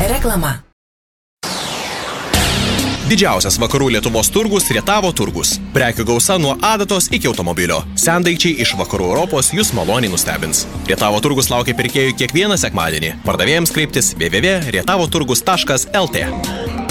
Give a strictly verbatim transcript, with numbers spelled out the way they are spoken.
Reklama. Didžiausias vakarų Lietuvos turgus Rietavo turgus. Prekių gausa nuo adatos iki automobilio. Sendaikčiai iš vakarų Europos jūs maloniai nustebins. Rietavo turgus laukia pirkėjų kiekvieną sekmadienį. Pardavėjams kreiptis w w w taškas rietavo turgus taškas l t.